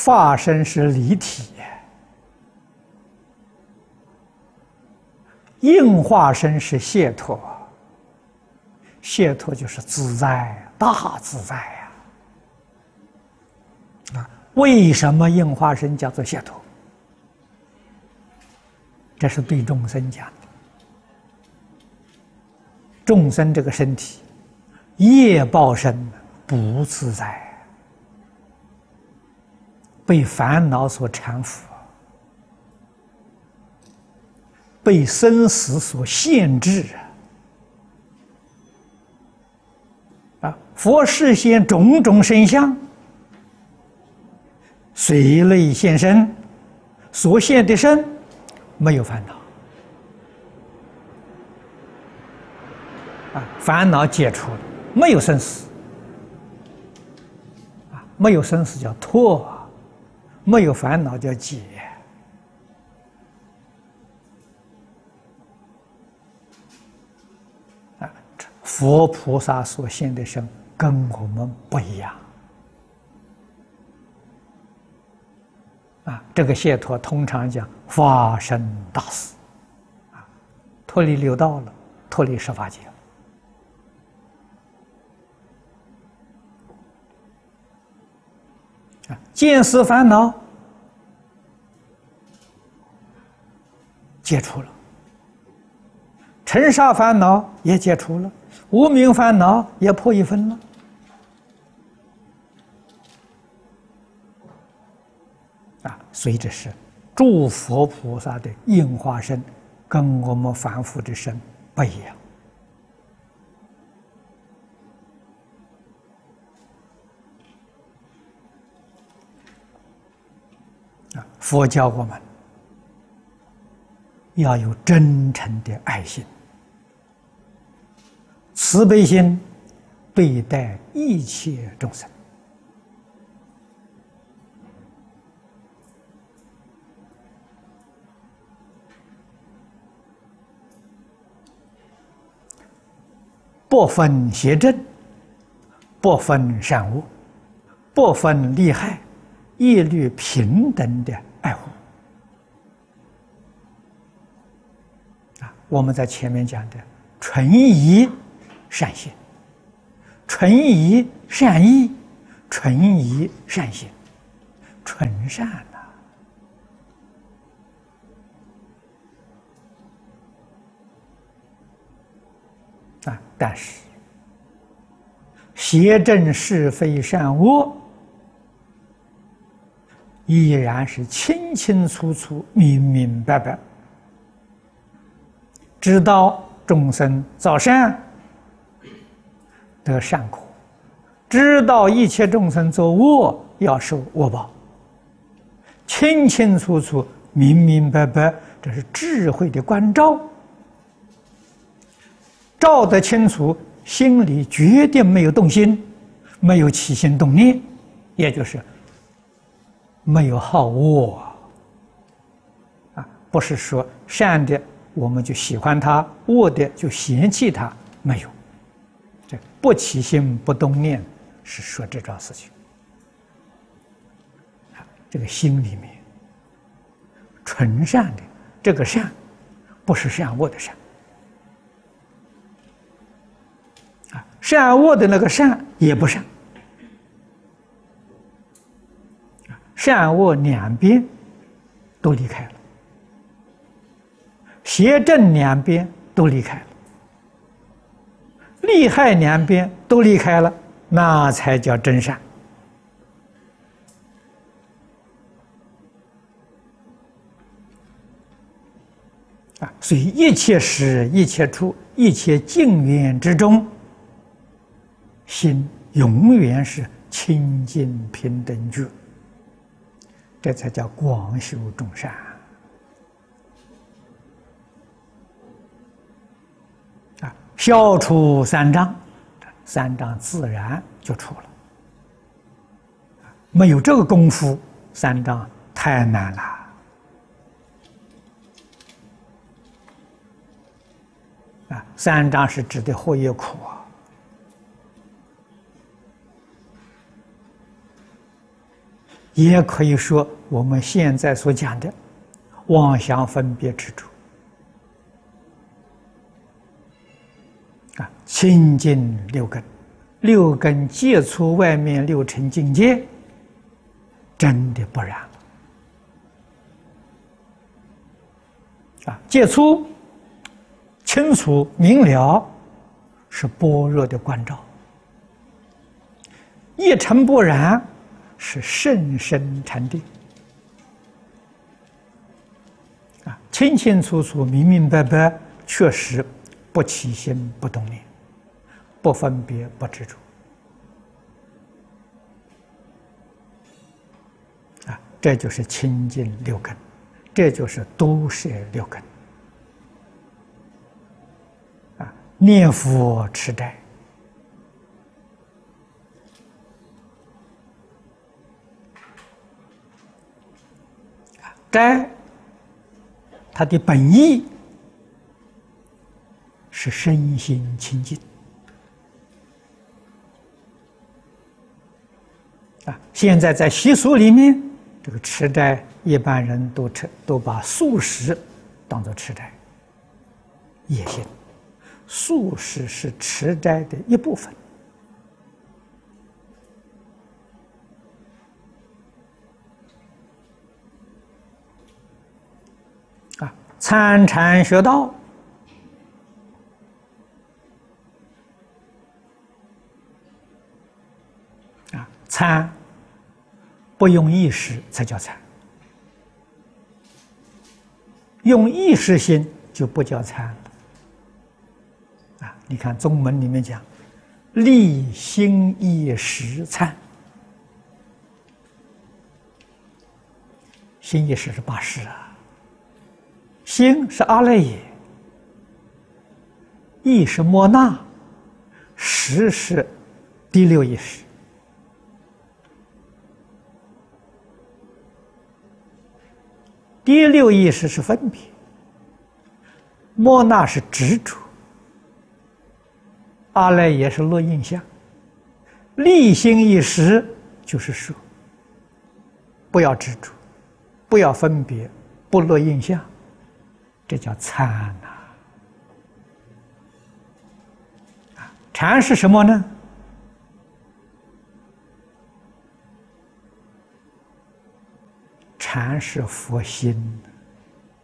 法身是离体，应化身是解脱，解脱就是自在，大自在呀！为什么应化身叫做解脱？这是对众生讲的。众生这个身体，业报身不自在，被烦恼所缠缚，被生死所限制佛示现种种身相，随类现身，所现的身没有烦恼烦恼解除了，没有生死没有生死叫脱，没有烦恼叫解佛菩萨所现的身跟我们不一样这个解脱通常讲发生大事脱离六道了，脱离十法界了见思烦恼解除了，尘沙烦恼也解除了，无明烦恼也破一分了所以这是诸佛菩萨的应化身跟我们凡夫的身不一样佛教我们要有真诚的爱心、慈悲心对待一切众生不分邪正，不分善恶，不分利害，一律平等的爱护我们在前面讲的纯宜善行、纯宜善意、纯宜善行、纯善但是邪正是非善恶依然是清清楚楚、明明白白，知道众生造善得善果，知道一切众生作恶要受恶报，清清楚楚、明明白白，这是智慧的关照。照得清楚，心里决定没有动心，没有起心动念，也就是没有好恶不是说善的我们就喜欢它，恶的就嫌弃它，没有。这不起心不动念是说这桩事情这个心里面纯善的这个善，不是善恶的善善恶的那个善也不善善恶两边都离开了，邪正两边都离开了，利害两边都离开了，那才叫真善所以一切时一切处一切境缘之中，心永远是清净平等觉，这才叫广修众善消除三障，三障自然就除了。没有这个功夫，三障太难了。三障是指的祸业苦也可以说我们现在所讲的妄想分别执着清净六根，六根界出外面六尘境界，真的不然了界出清楚明了，是般若的关照；一尘不染，是甚深禅定清清楚楚、明明白白，确实不起心、不动念，不分别、不执着这就是清净六根，这就是都摄六根念佛持斋斋它的本意是身心清净现在在习俗里面，这个持斋一般人都把素食当作持斋，也行。素食是持斋的一部分参禅学道参不用意识才叫参，用意识心就不叫参了你看宗门里面讲立心意识参，心意识是八识心是阿赖耶，意是莫那，识是第六意识。第六意识是分别，莫那是执着，阿赖耶是落印象。立心一识就是说，不要执着，不要分别，不落印象，这叫参禅是什么呢？禅是佛心